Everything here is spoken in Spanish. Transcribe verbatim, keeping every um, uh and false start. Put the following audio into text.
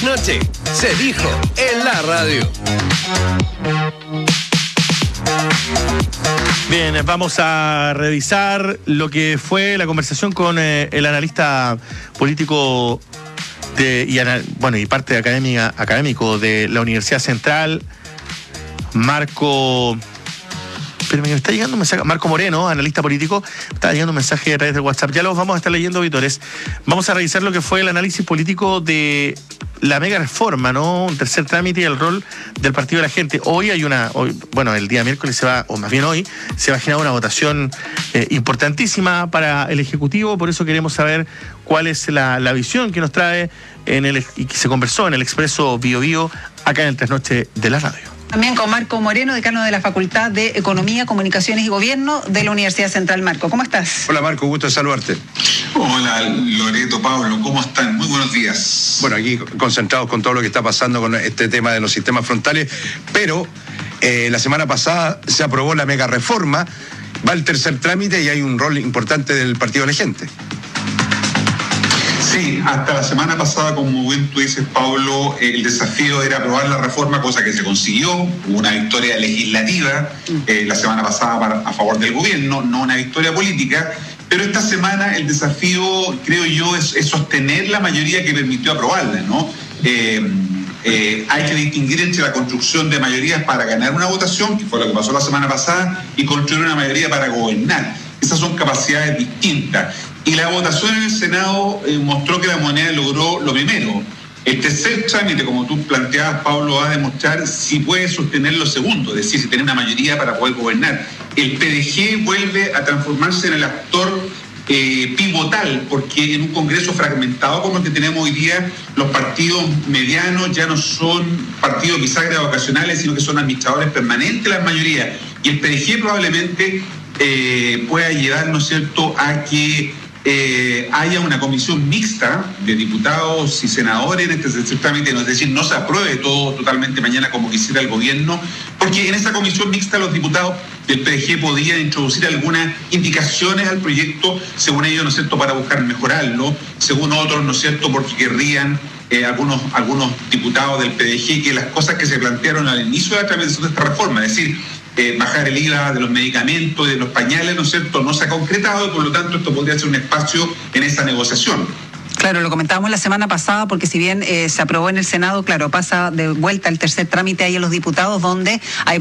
Noche, se dijo en la radio. Bien, vamos a revisar lo que fue la conversación con eh, el analista político de, y, bueno, y parte académica, académico de la Universidad Central, Marco... Pero me está llegando un mensaje, Marco Moreno, analista político, está llegando un mensaje a través del WhatsApp. Ya los vamos a estar leyendo, auditores. Vamos a revisar lo que fue el análisis político de la mega reforma, ¿no? Un tercer trámite y el rol del Partido de la Gente. Hoy hay una, hoy, bueno, el día miércoles se va, o más bien hoy, se va a generar una votación eh, importantísima para el Ejecutivo, por eso queremos saber cuál es la, la visión que nos trae en el, y que se conversó en el Expreso Bio Bio, acá en el Trasnoche de la radio. También con Marco Moreno, decano de la Facultad de Economía, Comunicaciones y Gobierno de la Universidad Central. Marco, ¿cómo estás? Hola Marco, gusto de saludarte. Hola Loreto, Pablo, ¿cómo están? Muy buenos días. Bueno, aquí concentrados con todo lo que está pasando con este tema de los sistemas frontales, pero eh, la semana pasada se aprobó la mega reforma, va el tercer trámite y hay un rol importante del Partido de la Gente. Sí, hasta la semana pasada, como bien tú dices, Pablo, el desafío era aprobar la reforma, cosa que se consiguió, hubo una victoria legislativa eh, la semana pasada para, a favor del gobierno, no una victoria política, pero esta semana el desafío, creo yo, es, es sostener la mayoría que permitió aprobarla, ¿no? Eh, eh, hay que distinguir entre la construcción de mayorías para ganar una votación, que fue lo que pasó la semana pasada, y construir una mayoría para gobernar. Esas son capacidades distintas. Y la votación en el Senado eh, mostró que la moneda logró lo primero. El tercer trámite, como tú planteabas, Pablo, va a demostrar si puede sostener lo segundo, es decir, si tiene una mayoría para poder gobernar. El P D G vuelve a transformarse en el actor eh, pivotal, porque en un Congreso fragmentado como el que tenemos hoy día, los partidos medianos ya no son partidos bisagras ocasionales, sino que son administradores permanentes las mayorías. Y el P D G probablemente eh, pueda llevar, ¿no es cierto?, a que Eh, haya una comisión mixta de diputados y senadores en este tercer trámite, es decir, no se apruebe todo totalmente mañana como quisiera el gobierno, porque en esa comisión mixta los diputados del P D G podían introducir algunas indicaciones al proyecto, según ellos, ¿no es cierto?, para buscar mejorarlo, según otros, ¿no es cierto?, porque querrían eh, algunos, algunos diputados del P D G que las cosas que se plantearon al inicio de la tramitación de esta reforma, es decir, Eh, bajar el I V A de los medicamentos, de los pañales, ¿no es cierto?, no se ha concretado y por lo tanto esto podría ser un espacio en esa negociación. Claro, lo comentábamos la semana pasada porque si bien eh, se aprobó en el Senado, claro, pasa de vuelta el tercer trámite ahí a los diputados donde hay